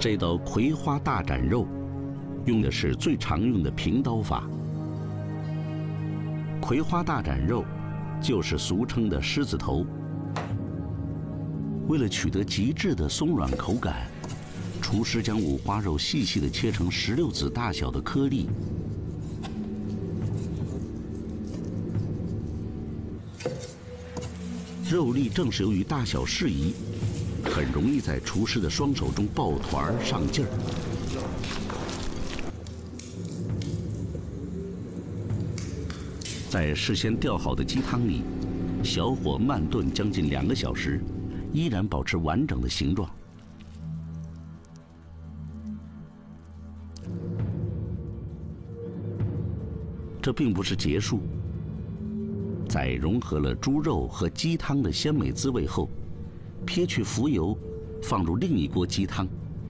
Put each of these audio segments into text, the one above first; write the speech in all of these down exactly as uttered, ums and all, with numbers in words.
这道葵花大斩肉，用的是最常用的平刀法。葵花大斩肉，就是俗称的狮子头。为了取得极致的松软口感，厨师将五花肉细细地切成石榴籽大小的颗粒。肉粒正是由于大小适宜，很容易在厨师的双手中抱团上劲儿。在事先调好的鸡汤里，小火慢炖将近两个小时，依然保持完整的形状。这并不是结束，在融合了猪肉和鸡汤的鲜美滋味后，撇去浮油，放入另一锅鸡汤。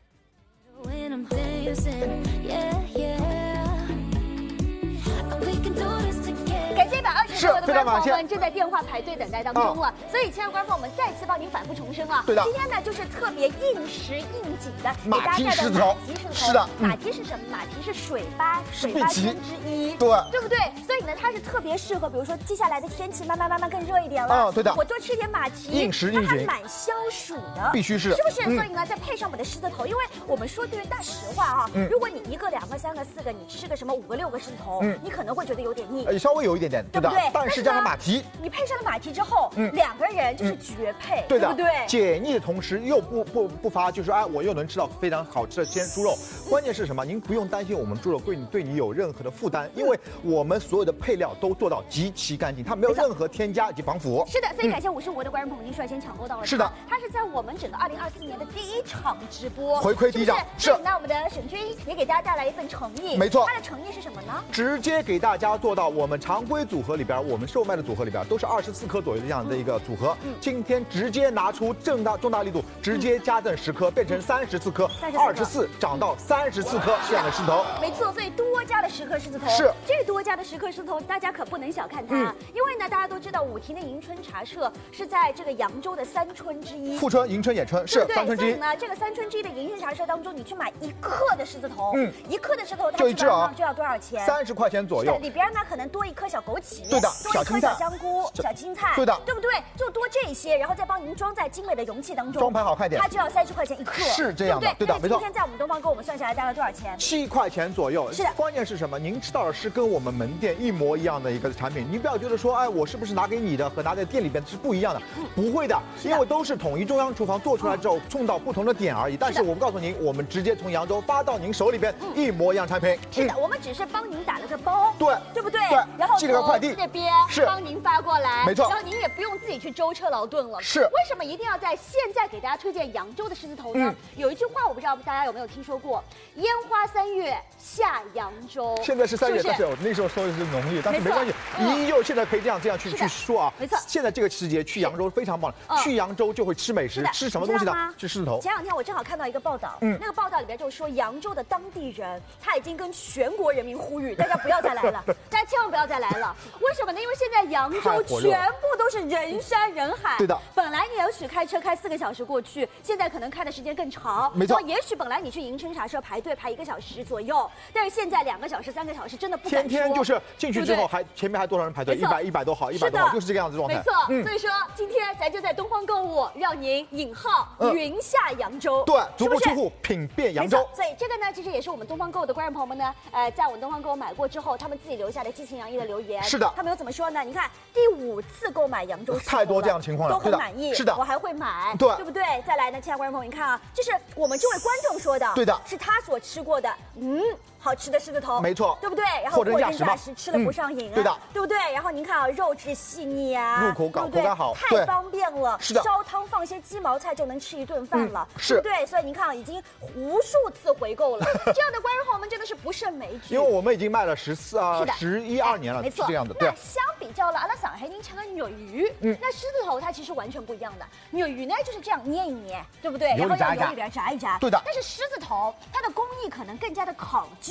是非常感谢，我们正在电话排队等待当中了，啊、所以亲爱的观众朋友们，再次帮您反复重申啊， 对的， 今天呢就是特别应时应景的马蹄狮子头，马蹄狮子头， 是的，马蹄是什么？马蹄是水八水八仙之一， 对， 对不对？所以呢，它是特别适合，比如说接下来的天气慢慢慢慢更热一点了， 啊，对的， 我多吃点马蹄， 应时应景， 它还蛮消暑的， 必须是， 是不是？ 嗯、 所以呢，再配上我们的狮子头，因为我们说句大实话啊，嗯、如果你一个、两个、三个、四个，你吃个什么五个、六个狮子头，嗯、你可能会觉得有点腻， 呃，稍微有一点点， 对不对？ 但是加上马蹄。 你配上了马蹄之后，嗯，两个人就是绝配， 嗯、对的， 对不对？ 解腻的同时又不不不乏，就是哎，我又能吃到非常好吃的鲜猪肉。关键是什么？您不用担心我们猪肉对你对你有任何的负担，因为我们所有的配料都做到极其干净，它没有任何添加以及防腐。 是的，所以感谢五十五的观众朋友，您率先抢购到了。 是的， 它是在我们整个二零二四年的第一场直播， 回馈第一场。 是。那我们的沈军也给大家带来一份诚意， 没错。 它的诚意是什么呢？ 直接给大家做到我们常规组合里边，我们售卖的组合里边都是二十四颗左右的这样的一个组合，嗯、今天直接拿出重大重大力度，直接加赠十颗，变成三十四颗，二十四涨到三十四颗这样的狮子头。 没错，所以多加了十颗狮子头。 是这多加的十颗狮子头，大家可不能小看它，嗯、因为呢，大家都知道武亭的迎春茶社是在这个扬州的三春之一， 富春、迎春、演春是三春之一。 所以呢，这个三春之一的迎春茶社当中，你去买一克的狮子头，嗯，一克的狮子头， 就一只啊， 就要多少钱？ 三十块钱左右。 里边呢，可能多一颗小枸杞， 对的， 多一颗小香菇、小青菜， 对的， 对不对？就多这些，然后再帮您装在精美的容器当中， 装盘好看点， 它就要三十块钱一克， 是这样的，对的，没错。 今天在我们东方购，我们算下来大概多少钱？ 七块钱左右。 是的， 关键是什么？您吃到的是跟我们门店一模一样的一个产品，您不要觉得说，哎，我是不是拿给你的和拿在店里边是不一样的？不会的，因为都是统一中央厨房做出来之后送到不同的点而已。但是我们告诉您，我们直接从扬州发到您手里边，一模一样产品。 是的，我们只是帮您打了个包， 对， 对不对？ 对， 然后寄了个快递这边是帮您发过来， 没错。 然后您也不用自己去舟车劳顿了。 是， 为什么一定要在现在给大家推荐扬州的狮子头呢？嗯、有一句话我不知道大家有没有听说过：烟花三月下扬州。 现在是三月， 是是但是我那时候说的是农历，但是没关系，依旧现在可以这样这样去去说啊。 没错， 现在这个时节去扬州非常棒， 嗯、 去扬州就会吃美食，吃什么东西呢？吃狮子头。 前两天我正好看到一个报道，嗯，那个报道里边就说扬州的当地人他已经跟全国人民呼吁，大家不要再来了，大家千万不要再来了。为什么呢？因为现在扬州全部都是人山人海。 对的， 本来你也许开车开四个小时过去，现在可能开的时间更长。 没错。 也许本来你去迎春茶社排队排一个小时左右，但是现在两个小时、三个小时真的不敢说。 天天就是进去之后还前面还多少人排队？一百一百多号，一百多号，就是这个样子状态。 没错。嗯、所以说今天咱就在东方购物，让您引号云下扬州。 对，足不出户品遍扬州。 所以这个呢，其实也是我们东方购的观众朋友们呢，呃，在我们东方购买过之后，他们自己留下的激情洋溢的留言。 是的。 他们有怎么说呢？你看第五次购买扬州， 太多这样的情况了， 都很满意。 是的， 我还会买， 对， 对不对？再来呢，亲爱的观众朋友，你看啊，这是我们这位观众说的， 对的， 是他所吃过的，嗯。好吃的狮子头， 没错， 对不对？然后货真价实，吃了不上瘾啊， 对的， 对不对？然后您看啊，肉质细腻啊， 入口感口感好， 太方便了， 是的， 烧汤放些鸡毛菜就能吃一顿饭了， 是， 对不对？所以您看啊，已经无数次回购了，这样的观众朋友们真的是不胜枚举。 因为我们已经卖了十四啊，十一二年了， 没错， 这样的。 那相比较了，阿拉上海您吃个肉鱼，嗯，那狮子头它其实完全不一样的。肉鱼呢就是这样捏一捏，对不对？然后用油里边炸一炸， 对的。 但是狮子头它的工艺可能更加的考究。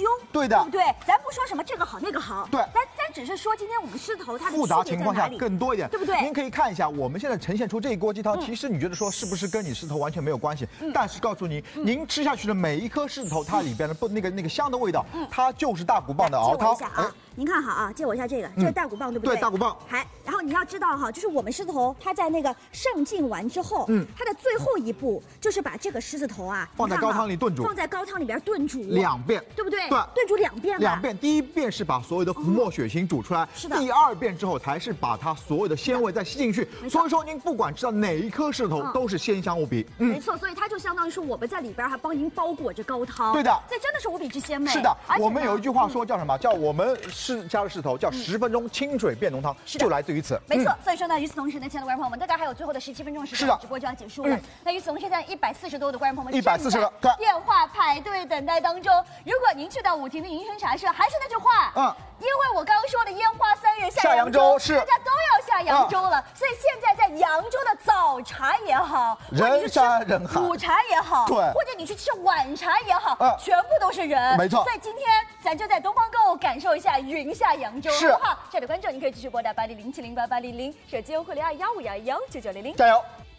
究， 对的， 对不对？咱不说什么这个好那个好， 对， 咱咱只是说今天我们狮子头它的复杂情况下更多一点， 对不对？ 您可以看一下，我们现在呈现出这一锅鸡汤，其实你觉得说是不是跟你狮子头完全没有关系？但是告诉您，您吃下去的每一颗狮子头，它里边的不那个那个香的味道，它就是大骨棒的熬汤。 哎，您看好啊，借我一下这个，这是大骨棒对不对？ 对，大骨棒。 还，然后你要知道哈，就是我们狮子头，它在那个上劲完之后，嗯，它的最后一步就是把这个狮子头啊放在高汤里炖煮， 放在高汤里边炖煮两遍， 对不对？ 对， 炖煮两遍。 两遍，第一遍是把所有的浮沫血型煮出来， 是的。 第二遍之后才是把它所有的鲜味再吸进去。所以说您不管吃到哪一颗狮子头，都是鲜香无比。 嗯，没错，所以它就相当于是我们在里边还帮您包裹着高汤。 对的， 这真的是无比之鲜美。 是的，我们有一句话说叫什么？叫我们是加了狮子头，叫十分钟清水变浓汤，就来自于此。 没错，所以说呢，与此同时呢，亲爱的观众朋友们，大概还有最后的十七分钟时间，直播就要结束了。那与此同时，现在一百四十多的观众朋友们， 一百四十个电话排队等待当中。如果您去到武亭的银生茶社，还是那句话，嗯，因为我刚刚说的烟花三月下扬州，是大家都要下扬州了，所以现在在扬州的早茶也好， 人山人海， 午茶也好，对，或者你去吃晚茶也好，全部都是人， 没错。 所以今天咱就在东方购物感受一下云下扬州，好不好？亲爱的观众，您可以继续拨打八零零七零八八零零，手机用户零二幺五幺幺九九零零， 加油。